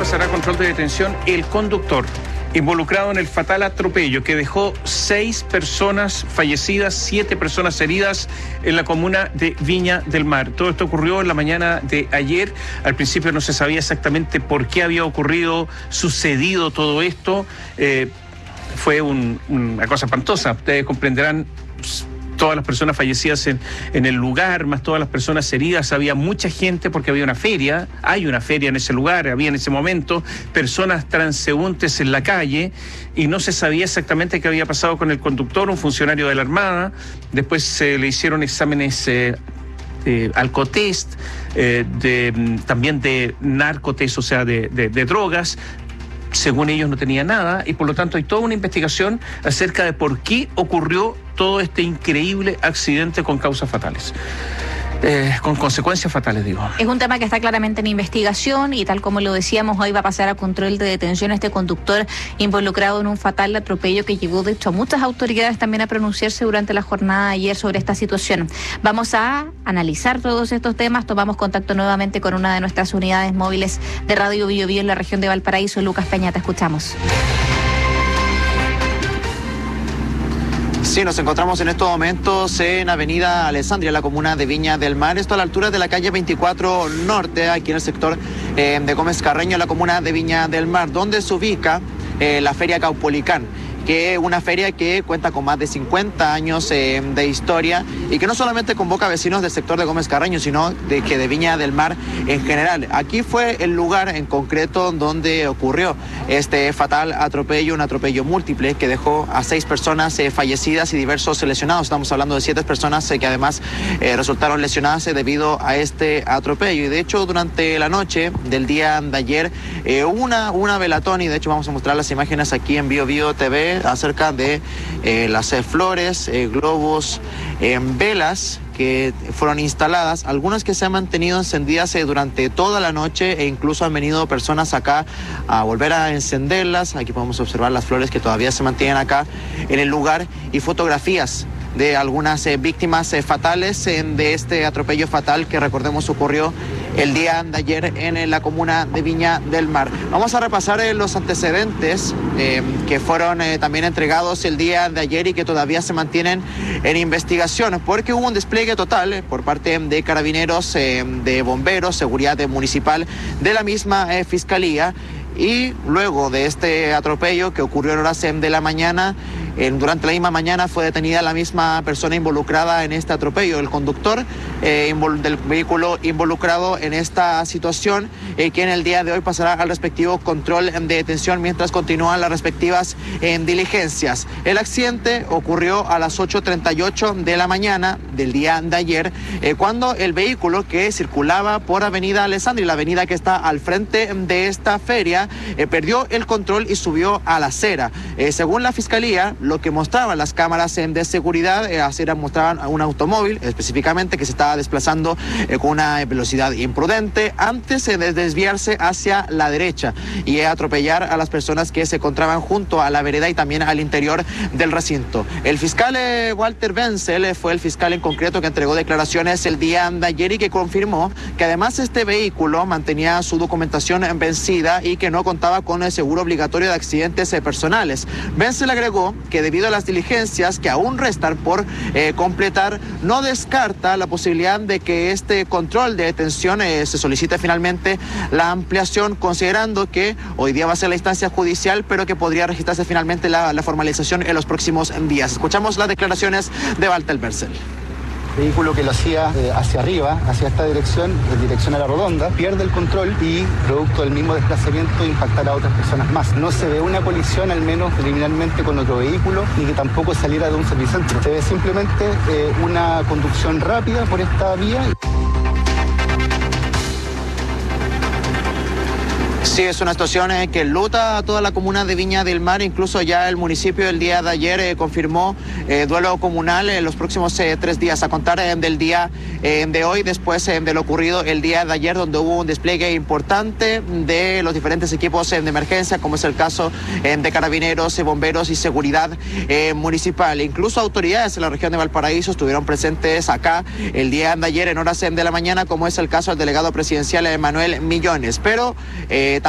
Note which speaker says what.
Speaker 1: pasará a control de detención el conductor involucrado en el fatal atropello que dejó 6 personas fallecidas, 7 personas heridas en la comuna de Viña del Mar. Todo esto ocurrió en la mañana de ayer. Al principio no se sabía exactamente por qué había sucedido todo esto. Fue una cosa espantosa. Ustedes comprenderán. Todas las personas fallecidas en el lugar, más todas las personas heridas. Había mucha gente porque había una feria, hay una feria en ese lugar, había en ese momento personas transeúntes en la calle y no se sabía exactamente qué había pasado con el conductor, un funcionario de la Armada. Después se le hicieron exámenes alcotest, también de narcotest, o sea, de drogas. Según ellos no tenía nada y por lo tanto hay toda una investigación acerca de por qué ocurrió todo este increíble accidente con causas fatales. Con consecuencias fatales, digo.
Speaker 2: Es un tema que está claramente en investigación y tal como lo decíamos, hoy va a pasar a control de detención este conductor involucrado en un fatal atropello que llevó de hecho a muchas autoridades también a pronunciarse durante la jornada de ayer sobre esta situación. Vamos a analizar todos estos temas, tomamos contacto nuevamente con una de nuestras unidades móviles de Radio Bio Bio en la región de Valparaíso. Lucas Peña, te escuchamos.
Speaker 3: Sí, nos encontramos en estos momentos en Avenida Alessandria, la comuna de Viña del Mar. Esto a la altura de la calle 24 Norte, aquí en el sector de Gómez Carreño, la comuna de Viña del Mar, donde se ubica la Feria Caupolicán, que es una feria que cuenta con más de 50 años de historia y que no solamente convoca a vecinos del sector de Gómez Carreño, sino de Viña del Mar en general. Aquí fue el lugar en concreto donde ocurrió este fatal atropello, un atropello múltiple que dejó a 6 personas fallecidas y diversos lesionados. Estamos hablando de 7 personas que además resultaron lesionadas debido a este atropello. Y de hecho, durante la noche del día de ayer hubo una velatón, y de hecho vamos a mostrar las imágenes aquí en Bio Bio TV acerca de las flores, globos, velas que fueron instaladas, algunas que se han mantenido encendidas durante toda la noche e incluso han venido personas acá a volver a encenderlas. Aquí podemos observar las flores que todavía se mantienen acá en el lugar y fotografías de algunas víctimas fatales de este atropello fatal que, recordemos, ocurrió el día de ayer en la comuna de Viña del Mar. Vamos a repasar los antecedentes que fueron también entregados el día de ayer y que todavía se mantienen en investigación, porque hubo un despliegue total por parte de carabineros, de bomberos, seguridad municipal, de la misma fiscalía. Y luego de este atropello que ocurrió en horas de la mañana, durante la misma mañana fue detenida la misma persona involucrada en este atropello, el conductor del vehículo involucrado en esta situación, que en el día de hoy pasará al respectivo control de detención mientras continúan las respectivas diligencias. El accidente ocurrió a las 8:38 de la mañana del día de ayer, cuando el vehículo que circulaba por Avenida Alessandria, la avenida que está al frente de esta feria, perdió el control y subió a la acera. Según la fiscalía, lo que mostraban las cámaras de seguridad mostraban a un automóvil específicamente que se estaba desplazando con una velocidad imprudente antes de desviarse hacia la derecha y atropellar a las personas que se encontraban junto a la vereda y también al interior del recinto. El fiscal Walter Wenzel fue el fiscal en concreto que entregó declaraciones el día de ayer y que confirmó que además este vehículo mantenía su documentación vencida y que no contaba con el seguro obligatorio de accidentes personales. Wenzel agregó que debido a las diligencias que aún restan por completar, no descarta la posibilidad de que este control de detención se solicite finalmente la ampliación, considerando que hoy día va a ser la instancia judicial, pero que podría registrarse finalmente la formalización en los próximos días. Escuchamos las declaraciones de Walter Wenzel.
Speaker 4: Vehículo que lo hacía hacia arriba, hacia esta dirección, en dirección a la Redonda, pierde el control y, producto del mismo desplazamiento, impactar a otras personas más. No se ve una colisión, al menos preliminarmente, con otro vehículo, ni que tampoco saliera de un servicentro. Se ve simplemente una conducción rápida por esta vía.
Speaker 3: Sí, es una situación que enluta a toda la comuna de Viña del Mar. Incluso ya el municipio el día de ayer confirmó duelo comunal en los próximos 3 días, a contar del día de hoy, después de lo ocurrido el día de ayer, donde hubo un despliegue importante de los diferentes equipos de emergencia, como es el caso de carabineros, bomberos y seguridad municipal. Incluso autoridades de la región de Valparaíso estuvieron presentes acá el día de ayer en horas de la mañana, como es el caso del delegado presidencial Manuel Millones. Pero